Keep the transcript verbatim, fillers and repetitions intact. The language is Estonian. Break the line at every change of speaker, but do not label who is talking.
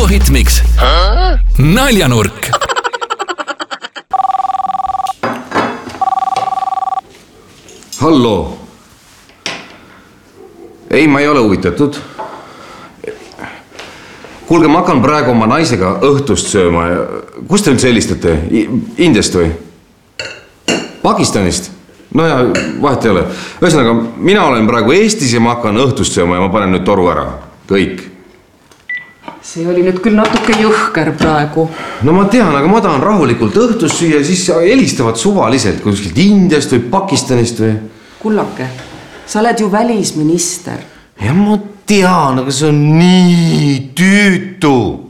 Algoritmiks naljanurk.
Hallo. Ei, ma ei ole huvitatud. Kuulge, ma hakkan praegu oma naisega õhtust sööma. Kust te üldse helistate? Indiast või? Pakistanist? No ja vahet ei ole. Ühesõnaga, mina olen praegu Eestis ja ma hakkan õhtust sööma ja ma panen nüüd toru ära. Kõik.
See oli nüüd küll natuke jõhker praegu.
No ma tean, aga ma tahan rahulikult õhtust süüa ja siis helistavad suvaliselt kuskilt Indiast või Pakistanist või...
Kullake, sa oled ju välisminister.
Ja ma tean, aga see on nii tüütu.